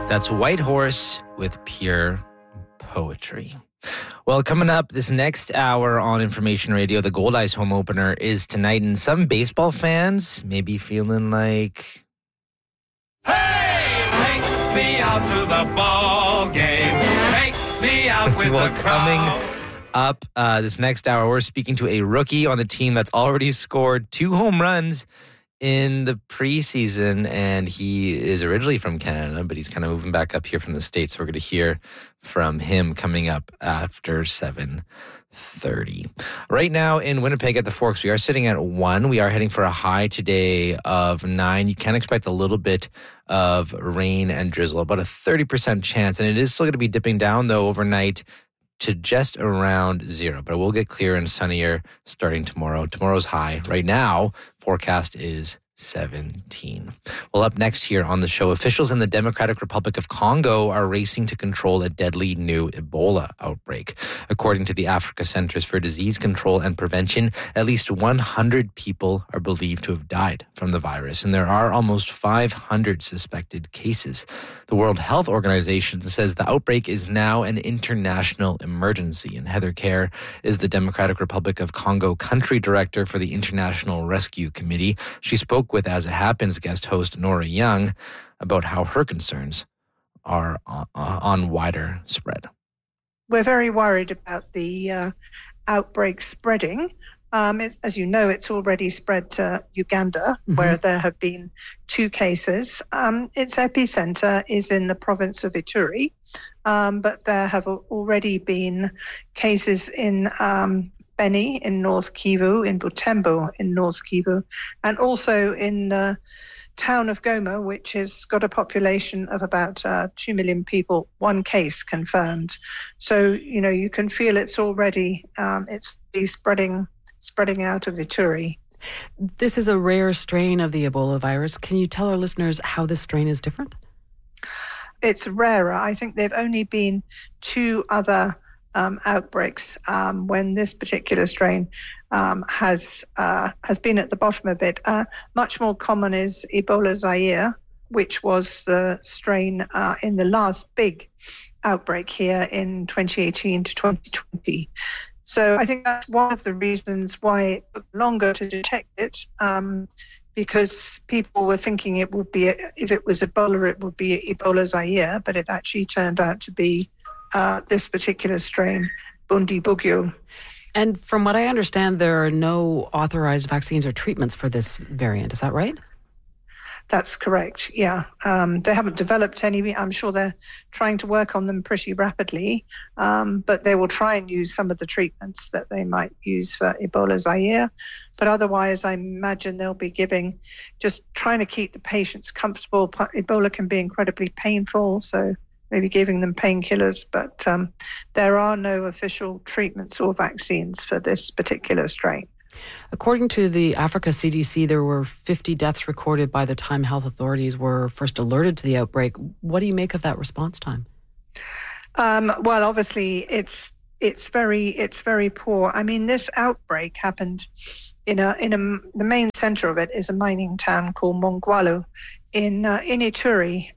That's White Horse with Pure Poetry. Well, coming up this next hour on Information Radio, the Gold Ice home opener is tonight, and some baseball fans may be feeling like, hey, take me out to the ball game. Take me out with the crowd. Coming up this next hour, we're speaking to a rookie on the team that's already scored 2 home runs in the preseason, and he is originally from Canada, but he's kind of moving back up here from the States. So we're going to hear from him coming up after 7:30. Right now in Winnipeg at the Forks, we are sitting at 1. We are heading for a high today of 9. You can expect a little bit of rain and drizzle, about a 30% chance, and it is still going to be dipping down, though, overnight to just around 0. But it will get clearer and sunnier starting tomorrow. Tomorrow's high. Right now, forecast is 17. Well, up next here on the show, officials in the Democratic Republic of Congo are racing to control a deadly new Ebola outbreak. According to the Africa Centers for Disease Control and Prevention, at least 100 people are believed to have died from the virus, and there are almost 500 suspected cases. The World Health Organization says the outbreak is now an international emergency, and Heather Kerr is the Democratic Republic of Congo country director for the International Rescue Committee. She spoke with As It Happens guest host Nora Young about how her concerns are on wider spread. We're very worried about the outbreak spreading. As you know, it's already spread to Uganda, where there have been 2 cases. Its epicenter is in the province of Ituri, but there have already been cases in Beni in North Kivu, in Butembo in North Kivu, and also in the town of Goma, which has got a population of about 2 million people, 1 case confirmed. So, you can feel it's already spreading out of Ituri. This is a rare strain of the Ebola virus. Can you tell our listeners how this strain is different? It's rarer. I think there've only been 2 other outbreaks when this particular strain has been at the bottom of it. Much more common is Ebola Zaire, which was the strain in the last big outbreak here in 2018 to 2020. So I think that's one of the reasons why it took longer to detect it, because people were thinking it would be, if it was Ebola, it would be Ebola Zaire, but it actually turned out to be this particular strain, Bundibugyo. And from what I understand, there are no authorized vaccines or treatments for this variant. Is that right? That's correct, yeah. They haven't developed any. I'm sure they're trying to work on them pretty rapidly, but they will try and use some of the treatments that they might use for Ebola Zaire. But otherwise, I imagine they'll be just trying to keep the patients comfortable. Ebola can be incredibly painful, so maybe giving them painkillers, but there are no official treatments or vaccines for this particular strain. According to the Africa CDC, there were 50 deaths recorded by the time health authorities were first alerted to the outbreak. What do you make of that response time? Well, obviously, it's very poor. I mean, this outbreak happened the main center of it is a mining town called Mongwalu in Ituri,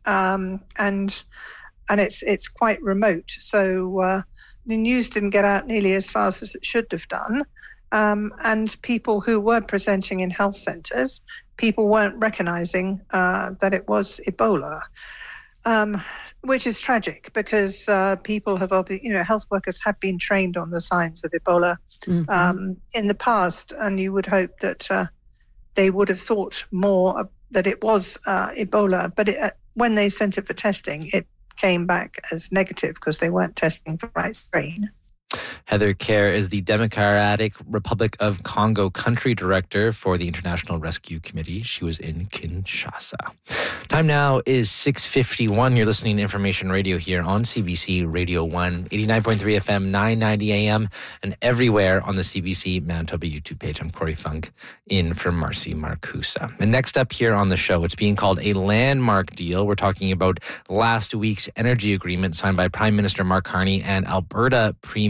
and it's quite remote. So the news didn't get out nearly as fast as it should have done. And people who were presenting in health centers, people weren't recognizing that it was Ebola, which is tragic because people have, health workers have been trained on the signs of Ebola in the past, and you would hope that they would have thought more that it was Ebola. But when they sent it for testing, it came back as negative because they weren't testing for the right strain. Heather Kerr is the Democratic Republic of Congo country director for the International Rescue Committee. She was in Kinshasa. Time now is 6:51. You're listening to Information Radio here on CBC Radio 1, 89.3 FM, 990 AM, and everywhere on the CBC Manitoba YouTube page. I'm Corey Funk, in for Marcy Marcusa. And next up here on the show, it's being called a landmark deal. We're talking about last week's energy agreement signed by Prime Minister Mark Carney and Alberta Premier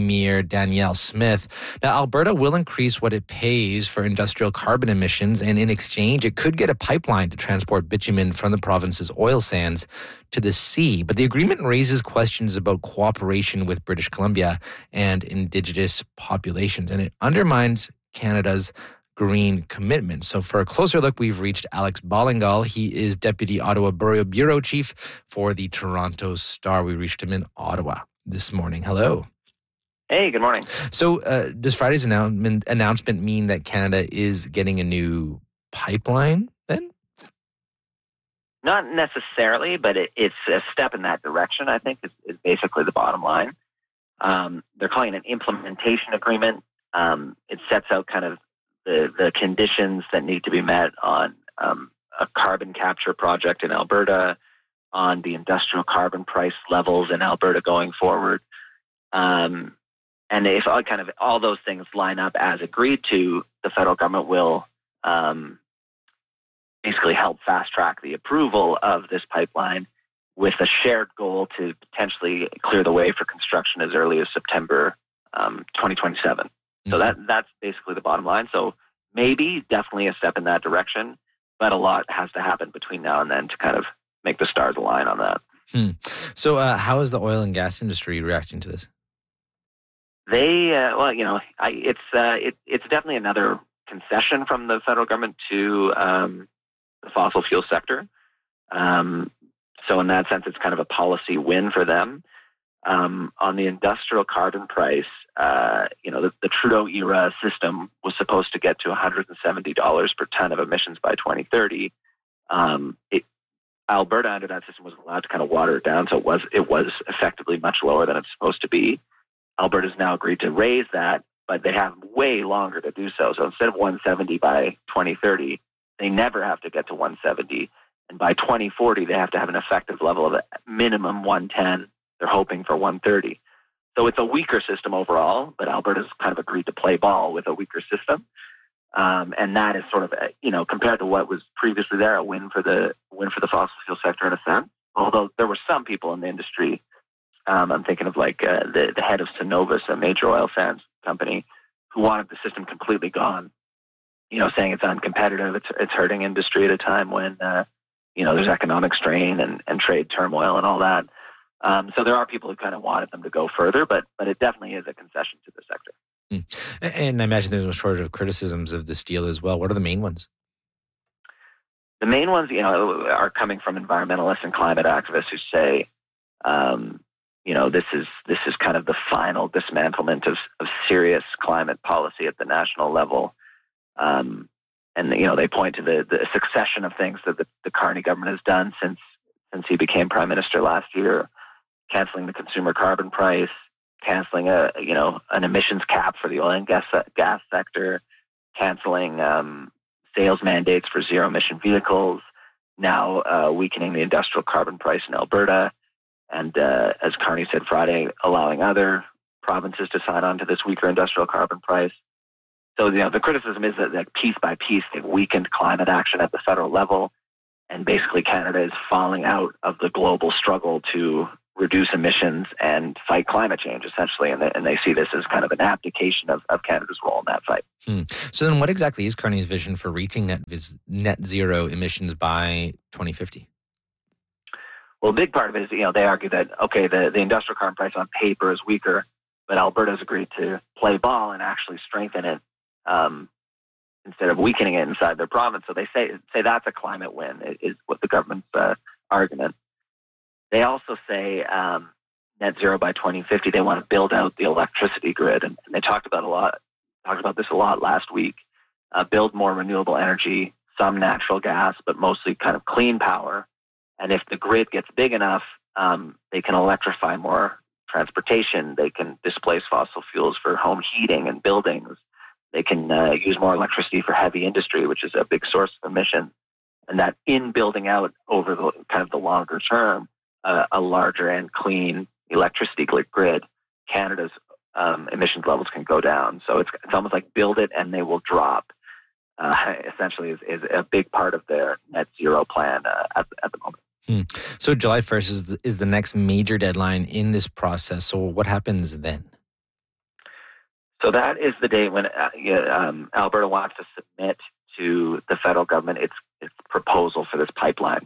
Premier Danielle Smith. Now, Alberta will increase what it pays for industrial carbon emissions, and in exchange, it could get a pipeline to transport bitumen from the province's oil sands to the sea. But the agreement raises questions about cooperation with British Columbia and Indigenous populations, and it undermines Canada's green commitment. So for a closer look, we've reached Alex Bollingal. He is Deputy Ottawa Bureau Chief for the Toronto Star. We reached him in Ottawa this morning. Hello. Hey, good morning. So does Friday's announcement mean that Canada is getting a new pipeline then? Not necessarily, but it's a step in that direction, I think, is basically the bottom line. They're calling it an implementation agreement. It sets out kind of the conditions that need to be met on a carbon capture project in Alberta, on the industrial carbon price levels in Alberta going forward. And if kind of all those things line up as agreed to, the federal government will basically help fast track the approval of this pipeline with a shared goal to potentially clear the way for construction as early as September 2027. So that's basically the bottom line. So maybe definitely a step in that direction, but a lot has to happen between now and then to kind of make the stars align on that. So how is the oil and gas industry reacting to this? They, it's definitely another concession from the federal government to the fossil fuel sector. So in that sense, it's kind of a policy win for them. On the industrial carbon price, the Trudeau era system was supposed to get to $170 per ton of emissions by 2030. Alberta under that system was allowed to kind of water it down, so it was effectively much lower than it's supposed to be. Alberta's now agreed to raise that, but they have way longer to do so. So instead of 170 by 2030, they never have to get to 170. And by 2040, they have to have an effective level of minimum 110. They're hoping for 130. So it's a weaker system overall, but Alberta's kind of agreed to play ball with a weaker system. And that is sort of, compared to what was previously there, a win for the fossil fuel sector in a sense. Although there were some people in the industry, I'm thinking of like the head of Cenovus, a major oil sands company, who wanted the system completely gone, saying it's uncompetitive, it's hurting industry at a time when, there's economic strain and trade turmoil and all that. So there are people who kind of wanted them to go further, but it definitely is a concession to the sector. And I imagine there's no shortage of criticisms of this deal as well. What are the main ones? The main ones, are coming from environmentalists and climate activists who say, this is kind of the final dismantlement of serious climate policy at the national level. And they point to the succession of things that the Carney government has done since he became prime minister last year, canceling the consumer carbon price, canceling an emissions cap for the oil and gas sector, canceling sales mandates for zero emission vehicles, now weakening the industrial carbon price in Alberta, and as Carney said Friday, allowing other provinces to sign on to this weaker industrial carbon price. So the criticism is that piece by piece they've weakened climate action at the federal level, and basically Canada is falling out of the global struggle to reduce emissions and fight climate change, essentially. And they see this as kind of an abdication of Canada's role in that fight. So then what exactly is Carney's vision for reaching net zero emissions by 2050? Well, a big part of it is, they argue that, okay, the industrial carbon price on paper is weaker, but Alberta's agreed to play ball and actually strengthen it instead of weakening it inside their province. So they say that's a climate win, is what the government's argument. They also say net zero by 2050. They want to build out the electricity grid, and they talked about this a lot last week. Build more renewable energy, some natural gas, but mostly kind of clean power. And if the grid gets big enough, they can electrify more transportation. They can displace fossil fuels for home heating and buildings. They can use more electricity for heavy industry, which is a big source of emission. And that in building out over the kind of the longer term, a larger and clean electricity grid, Canada's emissions levels can go down. So it's almost like build it and they will drop. Essentially, is a big part of their net zero plan at the moment. So July 1st is the next major deadline in this process. So what happens then? So that is the day when Alberta wants to submit to the federal government its proposal for this pipeline.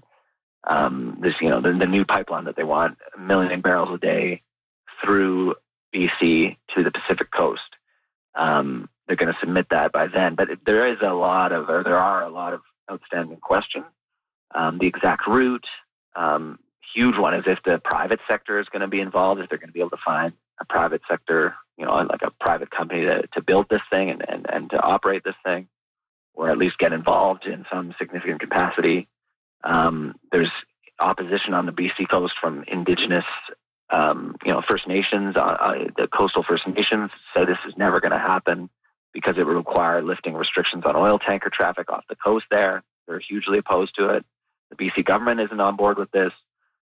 The new pipeline that they want, 1 million barrels a day through BC to the Pacific coast. They're going to submit that by then, but there are a lot of outstanding questions. The exact route, huge one is if the private sector is going to be involved, if they're going to be able to find a private sector, like a private company to build this thing and to operate this thing, or at least get involved in some significant capacity. There's opposition on the BC coast from Indigenous, First Nations. The coastal First Nations say this is never going to happen because it would require lifting restrictions on oil tanker traffic off the coast there. They're hugely opposed to it. The BC government isn't on board with this.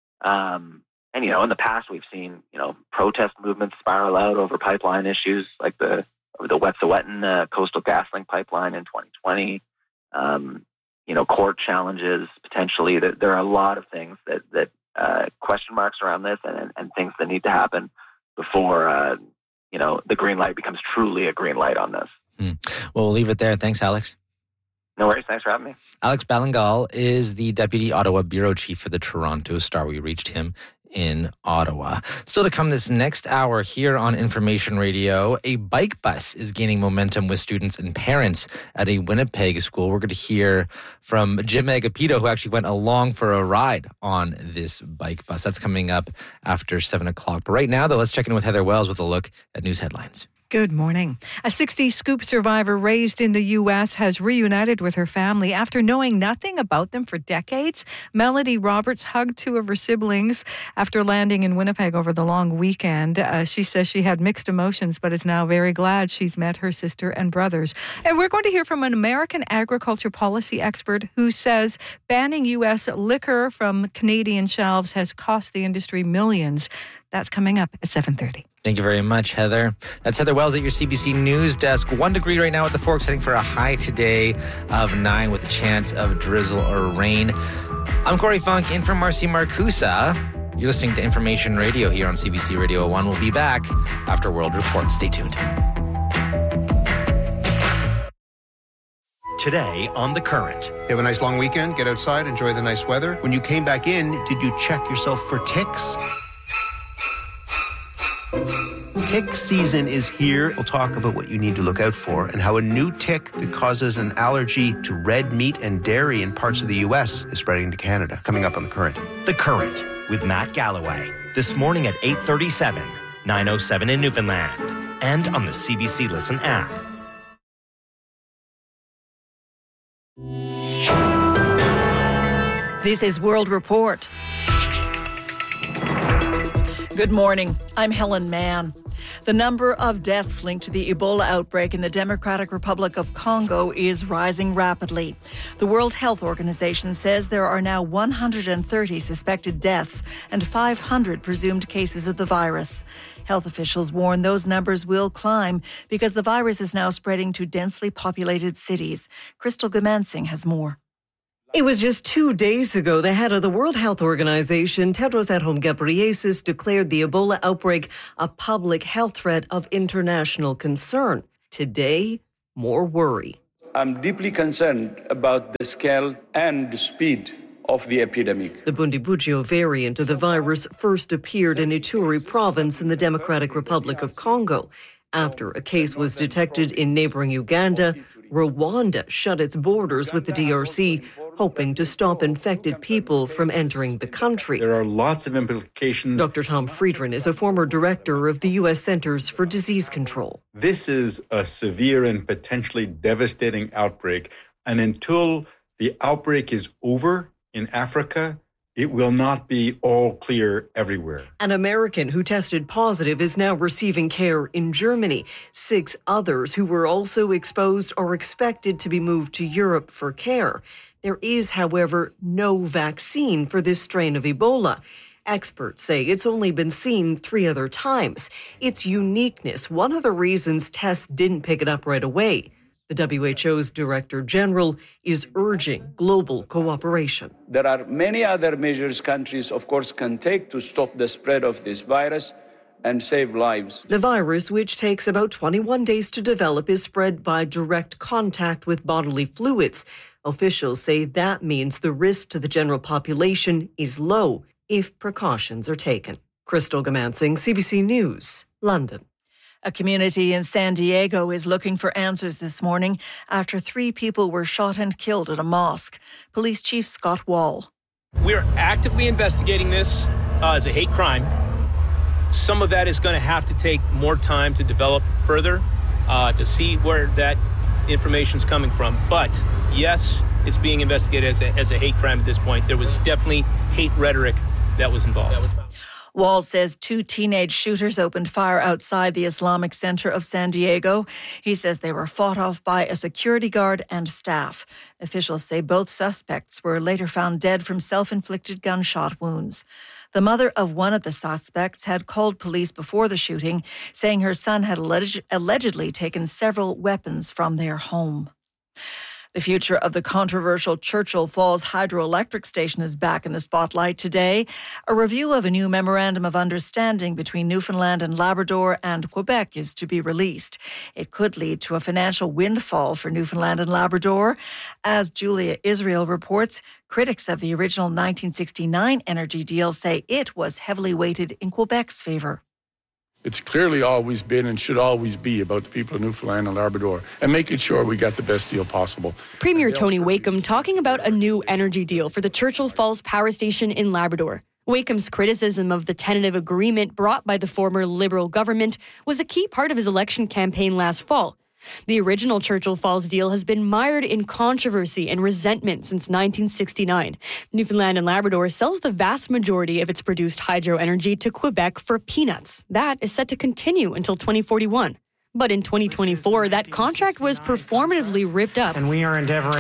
And, in the past we've seen, protest movements spiral out over pipeline issues like the Wet'suwet'en Coastal GasLink pipeline in 2020. Court challenges potentially. There are a lot of things that question marks around this and things that need to happen before, the green light becomes truly a green light on this. Well, we'll leave it there. Thanks, Alex. No worries. Thanks for having me. Alex Ballingall is the Deputy Ottawa Bureau Chief for the Toronto Star. We reached him in Ottawa. Still to come this next hour here on Information Radio, a bike bus is gaining momentum with students and parents at a Winnipeg school. We're going to hear from Jim Agapito, who actually went along for a ride on this bike bus. That's coming up after 7 o'clock. But right now, though, let's check in with Heather Wells with a look at news headlines. Good morning. A 60s scoop survivor raised in the U.S. has reunited with her family after knowing nothing about them for decades. Melody Roberts hugged two of her siblings after landing in Winnipeg over the long weekend. She says she had mixed emotions, but is now very glad she's met her sister and brothers. And we're going to hear from an American agriculture policy expert who says banning U.S. liquor from Canadian shelves has cost the industry millions. That's coming up at 7:30. Thank you very much, Heather. That's Heather Wells at your CBC News Desk. 1 degree right now at the Forks, heading for a high today of 9 with a chance of drizzle or rain. I'm Corey Funk, in for Marcy Marcusa. You're listening to Information Radio here on CBC Radio 1. We'll be back after World Report. Stay tuned. Today on The Current. You have a nice long weekend, get outside, enjoy the nice weather. When you came back in, did you check yourself for ticks? Tick season is here. We'll talk about what you need to look out for and how a new tick that causes an allergy to red meat and dairy in parts of the U.S. is spreading to Canada. Coming up on The Current. The Current with Matt Galloway. This morning at 8:37, 9:07 in Newfoundland. And on the CBC Listen app. This is World Report. Good morning. I'm Helen Mann. The number of deaths linked to the Ebola outbreak in the Democratic Republic of Congo is rising rapidly. The World Health Organization says there are now 130 suspected deaths and 500 presumed cases of the virus. Health officials warn those numbers will climb because the virus is now spreading to densely populated cities. Crystal Gumansing has more. It was just 2 days ago the head of the World Health Organization, Tedros Adhanom Ghebreyesus, declared the Ebola outbreak a public health threat of international concern. Today, more worry. I'm deeply concerned about the scale and the speed of the epidemic. The Bundibugyo variant of the virus first appeared in Ituri province in the Democratic Republic of Congo. After a case was detected in neighboring Uganda, Rwanda shut its borders with the DRC, hoping to stop infected people from entering the country. There are lots of implications. Dr. Tom Friedman is a former director of the U.S. Centers for Disease Control. This is a severe and potentially devastating outbreak. And until the outbreak is over in Africa, it will not be all clear everywhere. An American who tested positive is now receiving care in Germany. 6 others who were also exposed are expected to be moved to Europe for care. There is, however, no vaccine for this strain of Ebola. Experts say it's only been seen 3 other times. Its uniqueness, one of the reasons tests didn't pick it up right away. The WHO's Director General is urging global cooperation. There are many other measures countries, of course, can take to stop the spread of this virus, and save lives. The virus, which takes about 21 days to develop, is spread by direct contact with bodily fluids. Officials say that means the risk to the general population is low if precautions are taken. Crystal Gamansing, CBC News, London. A community in San Diego is looking for answers this morning after 3 people were shot and killed at a mosque. Police Chief Scott Wall. We're actively investigating this as a hate crime. Some of that is going to have to take more time to develop further to see where that information is coming from. But yes, it's being investigated as a hate crime at this point. There was definitely hate rhetoric that was involved. Wall says 2 teenage shooters opened fire outside the Islamic Center of San Diego. He says they were fought off by a security guard and staff. Officials say both suspects were later found dead from self-inflicted gunshot wounds. The mother of one of the suspects had called police before the shooting, saying her son had allegedly taken several weapons from their home. The future of the controversial Churchill Falls hydroelectric station is back in the spotlight today. A review of a new memorandum of understanding between Newfoundland and Labrador and Quebec is to be released. It could lead to a financial windfall for Newfoundland and Labrador. As Julia Israel reports, critics of the original 1969 energy deal say it was heavily weighted in Quebec's favour. It's clearly always been and should always be about the people of Newfoundland and Labrador and making sure we get the best deal possible. Premier Tony Wakeham talking about a new energy deal for the Churchill Falls Power Station in Labrador. Wakeham's criticism of the tentative agreement brought by the former Liberal government was a key part of his election campaign last fall. The original Churchill Falls deal has been mired in controversy and resentment since 1969. Newfoundland and Labrador sells the vast majority of its produced hydro energy to Quebec for peanuts. That is set to continue until 2041. But in 2024, that contract was performatively ripped up. And we are endeavoring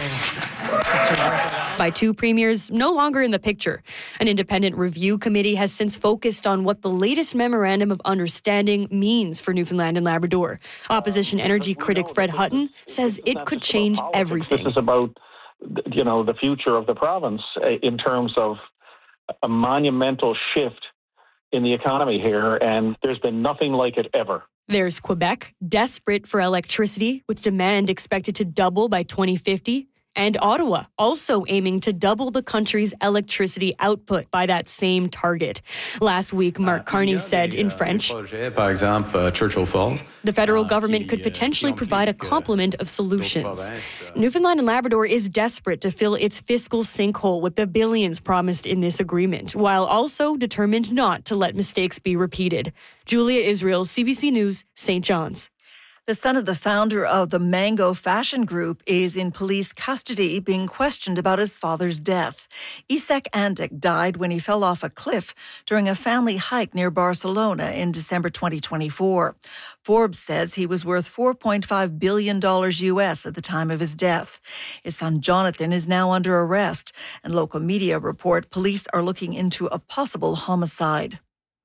to by 2 premiers no longer in the picture. An independent review committee has since focused on what the latest memorandum of understanding means for Newfoundland and Labrador. Opposition energy critic Fred Hutton says it could change everything. This is about, the future of the province in terms of a monumental shift in the economy here, and there's been nothing like it ever. There's Quebec, desperate for electricity, with demand expected to double by 2050. And Ottawa, also aiming to double the country's electricity output by that same target. Last week, Mark Carney said in French, Churchill Falls. The federal government could potentially provide a complement of solutions. Newfoundland and Labrador is desperate to fill its fiscal sinkhole with the billions promised in this agreement, while also determined not to let mistakes be repeated. Julia Israel, CBC News, St. John's. The son of the founder of the Mango Fashion Group is in police custody being questioned about his father's death. Isak Andic died when he fell off a cliff during a family hike near Barcelona in December 2024. Forbes says he was worth $4.5 billion US at the time of his death. His son Jonathan is now under arrest, and local media report police are looking into a possible homicide.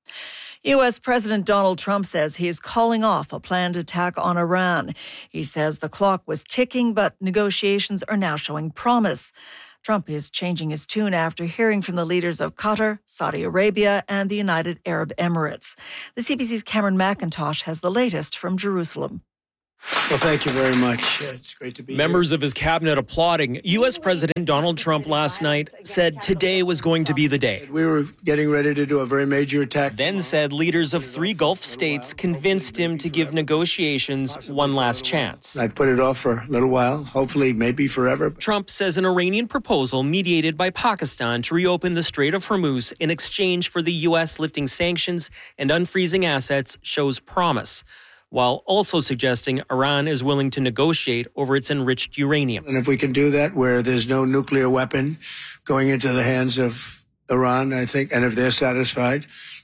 U.S. President Donald Trump says he is calling off a planned attack on Iran. He says the clock was ticking, but negotiations are now showing promise. Trump is changing his tune after hearing from the leaders of Qatar, Saudi Arabia, and the United Arab Emirates. The CBC's Cameron McIntosh has the latest from Jerusalem. Well, thank you very much. It's great to be Members here. of his cabinet applauding. U.S. President Donald Trump last night said today was going to be the day. We were getting ready to do a very major attack. Then said leaders of 3 Gulf states convinced him to give negotiations one last chance. I've put it off for a little while, hopefully maybe forever. Trump says an Iranian proposal mediated by Pakistan to reopen the Strait of Hormuz in exchange for the U.S. lifting sanctions and unfreezing assets shows promise, while also suggesting Iran is willing to negotiate over its enriched uranium. And if we can do that where there's no nuclear weapon going into the hands of Iran, I think, and if they're satisfied,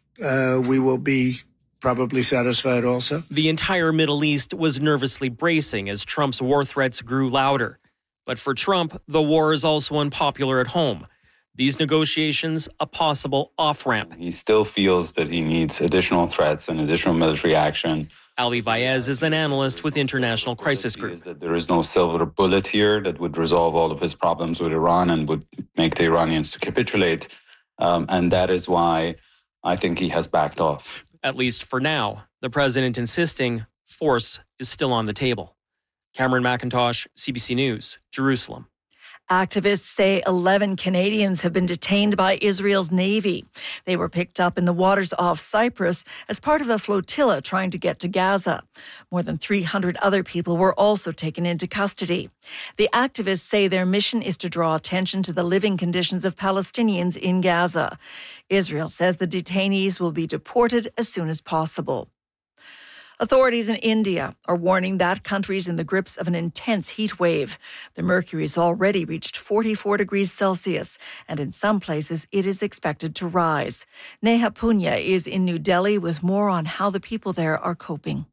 we will be probably satisfied also. The entire Middle East was nervously bracing as Trump's war threats grew louder. But for Trump, the war is also unpopular at home. These negotiations, a possible off-ramp. He still feels that he needs additional threats and additional military action. Ali Vaez is an analyst with International Crisis Group. There is no silver bullet here that would resolve all of his problems with Iran and would make the Iranians to capitulate. And that is why I think he has backed off. at least for now. The president insisting force is still on the table. Cameron McIntosh, CBC News, Jerusalem. Activists say 11 Canadians have been detained by Israel's Navy. They were picked up in the waters off Cyprus as part of a flotilla trying to get to Gaza. More than 300 other people were also taken into custody. The activists say their mission is to draw attention to the living conditions of Palestinians in Gaza. Israel says the detainees will be deported as soon as possible. Authorities in India are warning that country is in the grips of an intense heat wave. The mercury has already reached 44 degrees Celsius, and in some places it is expected to rise. Neha Punya is in New Delhi with more on how the people there are coping.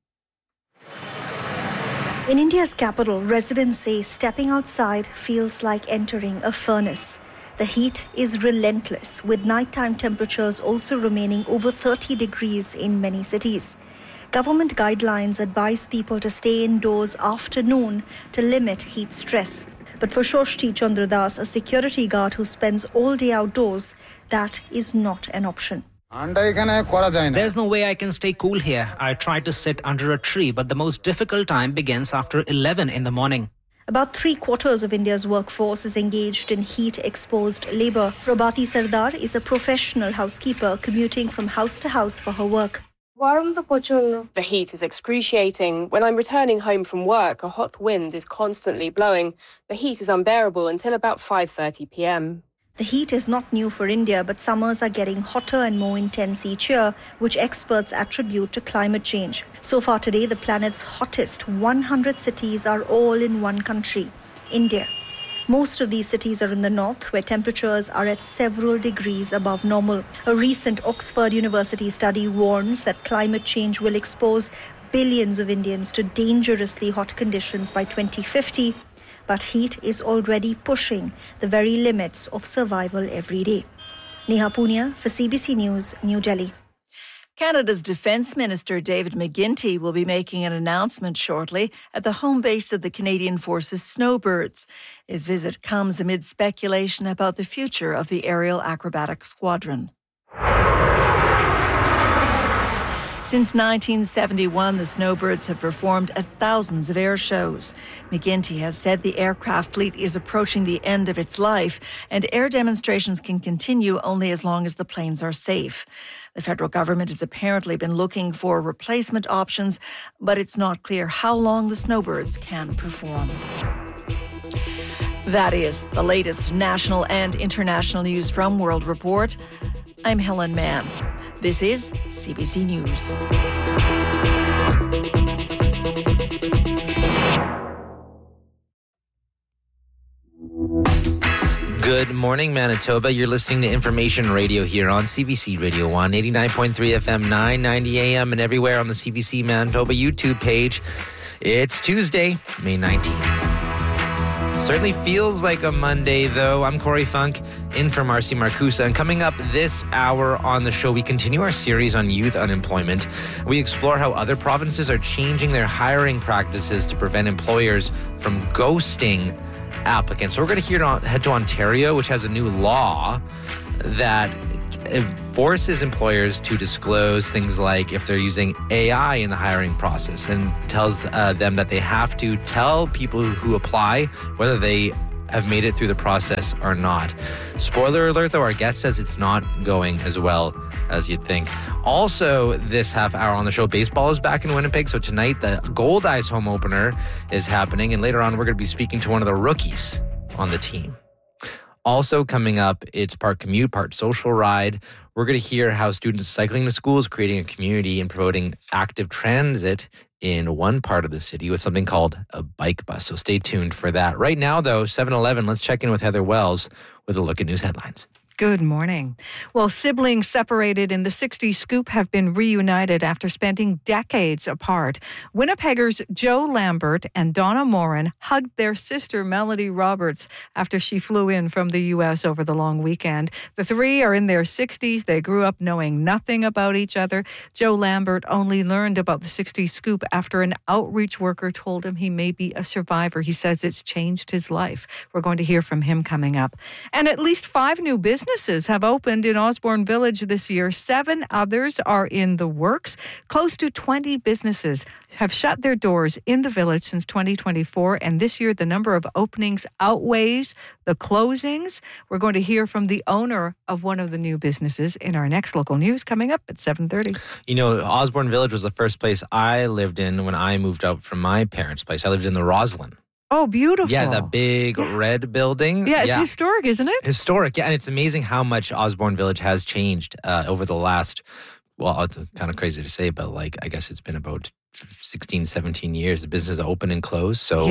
In India's capital, residents say stepping outside feels like entering a furnace. The heat is relentless, with nighttime temperatures also remaining over 30 degrees in many cities. Government guidelines advise people to stay indoors after noon to limit heat stress. But for Shoshti Chandradas, a security guard who spends all day outdoors, that is not an option. There's no way I can stay cool here. I try to sit under a tree, but the most difficult time begins after 11 in the morning. About 3/4 of India's workforce is engaged in heat-exposed labour. Prabhati Sardar is a professional housekeeper commuting from house to house for her work. The heat is excruciating. When I'm returning home from work, a hot wind is constantly blowing. The heat is unbearable until about 5:30 p.m. The heat is not new for India, but summers are getting hotter and more intense each year, which experts attribute to climate change. So far today, the planet's hottest 100 cities are all in one country, India. Most of these cities are in the north, where temperatures are at several degrees above normal. A recent Oxford University study warns that climate change will expose billions of Indians to dangerously hot conditions by 2050. But heat is already pushing the very limits of survival every day. Neha Punya for CBC News, New Delhi. Canada's Defence Minister David McGuinty will be making an announcement shortly at the home base of the Canadian Forces Snowbirds. His visit comes amid speculation about the future of the Aerial Acrobatic Squadron. Since 1971, the Snowbirds have performed at thousands of air shows. McGuinty has said the aircraft fleet is approaching the end of its life, and air demonstrations can continue only as long as the planes are safe. The federal government has apparently been looking for replacement options, but it's not clear how long the Snowbirds can perform. That is the latest national and international news from World Report. I'm Helen Mann. This is CBC News. Good morning, Manitoba. You're listening to Information Radio here on CBC Radio 1, 89.3 FM, 990 AM, and everywhere on the CBC Manitoba YouTube page. It's Tuesday, May 19th. Certainly feels like a Monday, though. I'm Corey Funk, in for Marcy Marcusa. And coming up this hour on the show, we continue our series on youth unemployment. We explore how other provinces are changing their hiring practices to prevent employers from ghosting applicants. So we're going to head to Ontario, which has a new law that forces employers to disclose things like if they're using AI in the hiring process, and tells them that they have to tell people who apply whether they have made it through the process or not. Spoiler alert, though, our guest says it's not going as well as you'd think. Also, this half hour on the show, baseball is back in Winnipeg. So tonight, the Goldeyes home opener is happening. And later on, we're going to be speaking to one of the rookies on the team. Also coming up, it's part commute, part social ride. We're going to hear how students cycling to school is creating a community and promoting active transit in one part of the city with something called a bike bus. So stay tuned for that. Right now, though, 7:11, let's check in with Heather Wells with a look at news headlines. Good morning. Well, siblings separated in the 60s Scoop have been reunited after spending decades apart. Winnipeggers Joe Lambert and Donna Morin hugged their sister Melody Roberts after she flew in from the U.S. over the long weekend. The three are in their 60s. They grew up knowing nothing about each other. Joe Lambert only learned about the 60s Scoop after an outreach worker told him he may be a survivor. He says it's changed his life. We're going to hear from him coming up. And at least 5 new businesses businesses have opened in Osborne Village this year. 7 others are in the works. Close to 20 businesses have shut their doors in the village since 2024, and this year the number of openings outweighs the closings. We're going to hear from the owner of one of the new businesses in our next local news coming up at 7:30. You know, Osborne Village was the first place I lived in when I moved out from my parents' place. I lived in the Roslyn. Oh, beautiful. Yeah, the big red building. Yeah, it's historic, isn't it? Historic, yeah. And it's amazing how much Osborne Village has changed over the last, well, it's kind of crazy to say, but like, I guess it's been about 16, 17 years. The business is open and closed. So,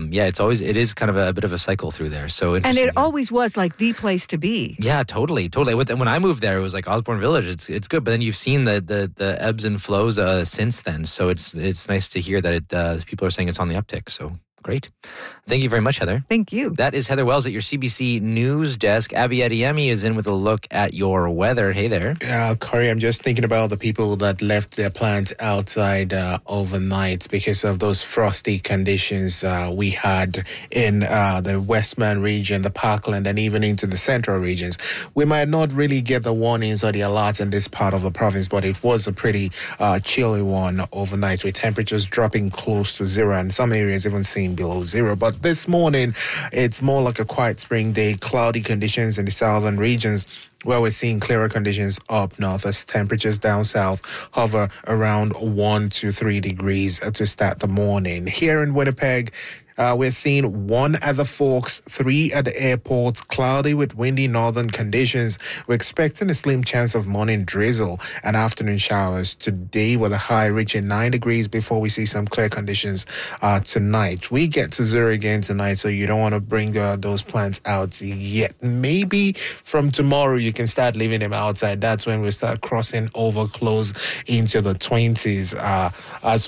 it is kind of a bit of a cycle through there. So and it always was like the place to be. Yeah, totally. When I moved there, it was like Osborne Village. It's good, but then you've seen the ebbs and flows since then. So it's nice to hear that people are saying it's on the uptick. So great. Thank you very much, Heather. Thank you. That is Heather Wells at your CBC News Desk. Abby Adeyemi is in with a look at your weather. Hey there. Corey, I'm just thinking about the people that left their plants outside overnight because of those frosty conditions we had in the Westman region, the Parkland, and even into the central regions. We might not really get the warnings or the alerts in this part of the province, but it was a pretty chilly one overnight with temperatures dropping close to zero and some areas even seeing below zero. But this morning, it's more like a quiet spring day, cloudy conditions in the southern regions, where we're seeing clearer conditions up north as temperatures down south hover around 1 to 3 degrees to start the morning. Here in Winnipeg, we're seeing 1 at the Forks, 3 at the airports, cloudy with windy northern conditions. We're expecting a slim chance of morning drizzle and afternoon showers today with a high reaching 9 degrees before we see some clear conditions tonight. We get to zero again tonight, so you don't want to bring those plants out yet. Maybe from tomorrow you can start leaving them outside. That's when we start crossing over close into the 20s as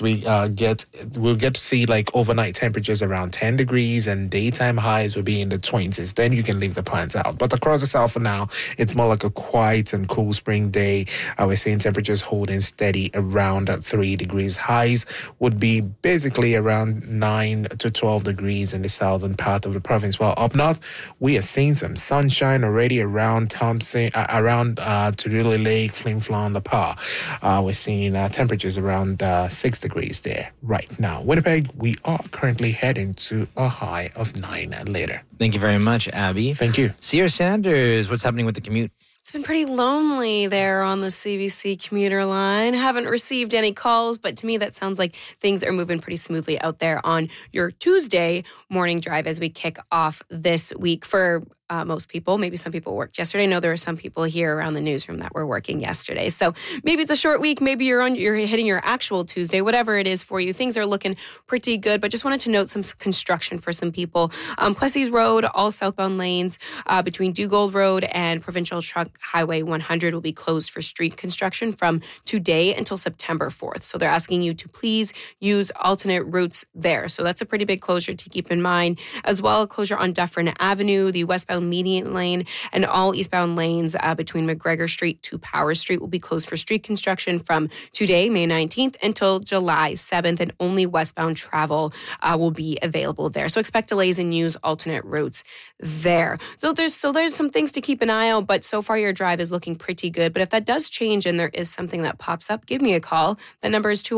we'll get to see like overnight temperatures around 10 degrees and daytime highs will be in the 20s. Then you can leave the plants out. But across the south for now, it's more like a quiet and cool spring day. We're seeing temperatures holding steady around 3 degrees. Highs would be basically around 9 to 12 degrees in the southern part of the province. While up north, we are seeing some sunshine already around Thompson, around Tuduli Lake, Flin Flon, La Pas. We're seeing temperatures around 6 degrees there right now. Winnipeg, we are currently heading to a high of 9 later. Thank you very much, Abby. Thank you. Sierra Sanders, what's happening with the commute? It's been pretty lonely there on the CBC commuter line. Haven't received any calls, but to me that sounds like things are moving pretty smoothly out there on your Tuesday morning drive as we kick off this week for most people. Maybe some people worked yesterday. I know there are some people here around the newsroom that were working yesterday. So maybe it's a short week. Maybe you're hitting your actual Tuesday, whatever it is for you. Things are looking pretty good, but just wanted to note some construction for some people. Plessis Road, all southbound lanes between Duggold Road and Provincial Truck Highway 100 will be closed for street construction from today until September 4th. So they're asking you to please use alternate routes there. So that's a pretty big closure to keep in mind. As well, a closure on Dufferin Avenue, the westbound median lane, and all eastbound lanes between McGregor Street to Power Street will be closed for street construction from today, May 19th, until July 7th, and only westbound travel will be available there. So expect delays and use alternate routes there. So there's some things to keep an eye out, but so far your drive is looking pretty good. But if that does change and there is something that pops up, give me a call. The number is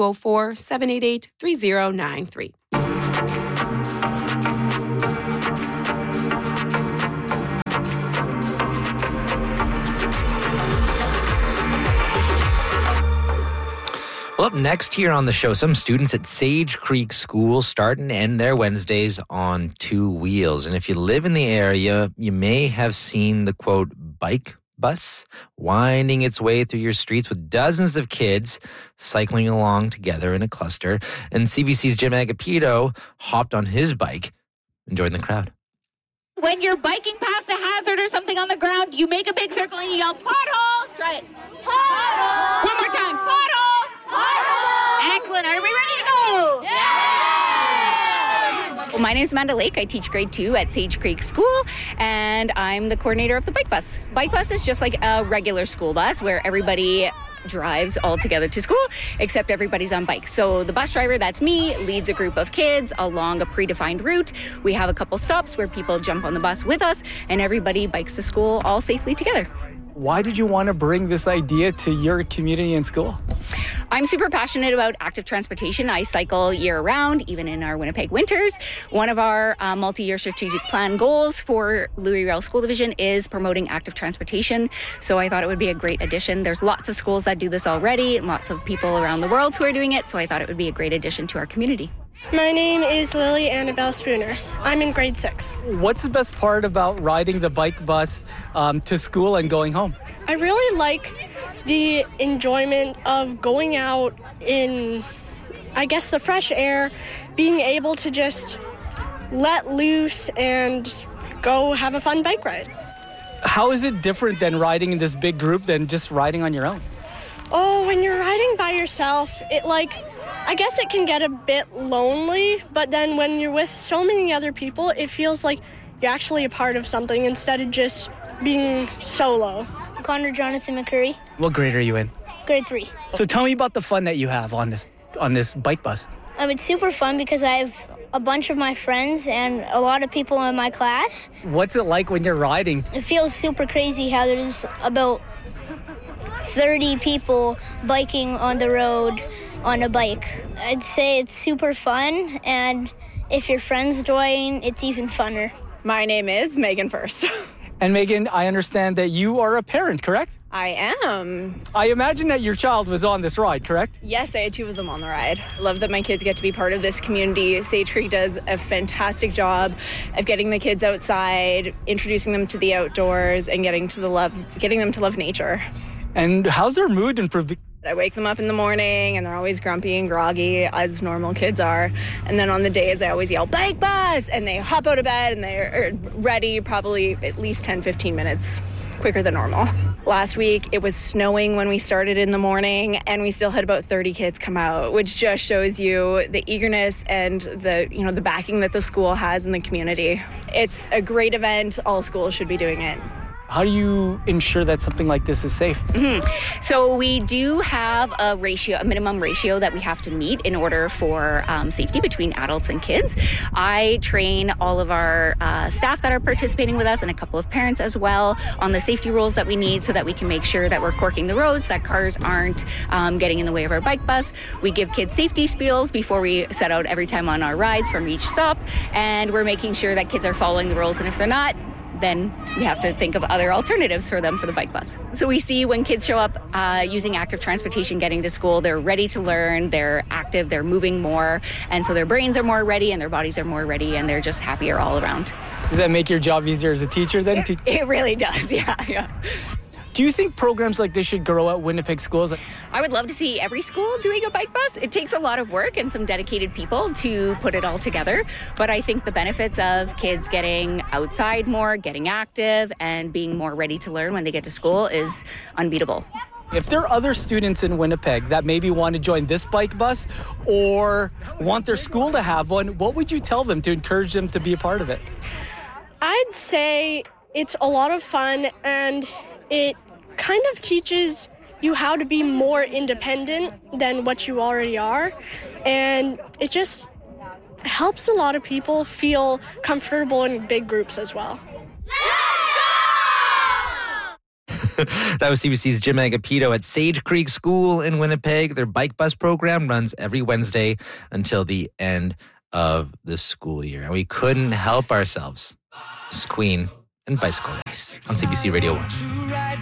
204-788-3093. Well, up next here on the show, some students at Sage Creek School start and end their Wednesdays on 2 wheels. And if you live in the area, you may have seen the, quote, bike bus winding its way through your streets with dozens of kids cycling along together in a cluster. And CBC's Jim Agapito hopped on his bike and joined the crowd. When you're biking past a hazard or something on the ground, you make a big circle and you yell, pothole! Try it. Pothole! One more time. Pothole! Pothole! Excellent. Are we ready to go? Yeah! My name is Amanda Lake. I teach grade 2 at Sage Creek School, and I'm the coordinator of the bike bus. Bike bus is just like a regular school bus where everybody drives all together to school, except everybody's on bikes. So the bus driver, that's me, leads a group of kids along a predefined route. We have a couple stops where people jump on the bus with us, and everybody bikes to school all safely together. Why did you want to bring this idea to your community and school? I'm super passionate about active transportation. I cycle year-round, even in our Winnipeg winters. One of our multi-year strategic plan goals for Louis-Riel School Division is promoting active transportation. So I thought it would be a great addition. There's lots of schools that do this already, and lots of people around the world who are doing it. So I thought it would be a great addition to our community. My name is Lily Annabelle Spooner. I'm in grade 6. What's the best part about riding the bike bus to school and going home? I really like the enjoyment of going out in, I guess, the fresh air, being able to just let loose and go have a fun bike ride. How is it different than riding in this big group than just riding on your own? Oh, when you're riding by yourself, I guess it can get a bit lonely, but then when you're with so many other people, it feels like you're actually a part of something instead of just being solo. Connor Jonathan McCurry. What grade are you in? Grade 3. So tell me about the fun that you have on this bike bus. It's super fun because I have a bunch of my friends and a lot of people in my class. What's it like when you're riding? It feels super crazy how there's about 30 people biking on the road on a bike. I'd say it's super fun, and if your friends join, it's even funner. My name is Megan First. And Megan, I understand that you are a parent, correct? I am. I imagine that your child was on this ride, correct? Yes, I had 2 of them on the ride. I love that my kids get to be part of this community. Sage Creek does a fantastic job of getting the kids outside, introducing them to the outdoors, and getting them to love nature. And how's their mood improving? I wake them up in the morning and they're always grumpy and groggy, as normal kids are. And then on the days I always yell, bike bus! And they hop out of bed and they're ready probably at least 10-15 minutes quicker than normal. Last week it was snowing when we started in the morning, and we still had about 30 kids come out, which just shows you the eagerness and the backing that the school has in the community. It's a great event. All schools should be doing it. How do you ensure that something like this is safe? So we do have a minimum ratio that we have to meet in order for safety between adults and kids. I train all of our staff that are participating with us and a couple of parents as well on the safety rules that we need so that we can make sure that we're corking the roads, that cars aren't getting in the way of our bike bus. We give kids safety spiels before we set out every time on our rides from each stop, and we're making sure that kids are following the rules, and if they're not, then we have to think of other alternatives for them for the bike bus. So we see when kids show up using active transportation getting to school, they're ready to learn, they're active, they're moving more, and so their brains are more ready and their bodies are more ready, and they're just happier all around. Does that make your job easier as a teacher then? It really does, yeah. Do you think programs like this should grow at Winnipeg schools? I would love to see every school doing a bike bus. It takes a lot of work and some dedicated people to put it all together. But I think the benefits of kids getting outside more, getting active, and being more ready to learn when they get to school is unbeatable. If there are other students in Winnipeg that maybe want to join this bike bus or want their school to have one, what would you tell them to encourage them to be a part of it? I'd say it's a lot of fun, and it kind of teaches you how to be more independent than what you already are, and it just helps a lot of people feel comfortable in big groups as well. That was CBC's Jim Agapito at Sage Creek School in Winnipeg. Their bike bus program runs every Wednesday until the end of the school year, and we couldn't help ourselves. This is Queen and Bicycle Race on CBC Radio 1.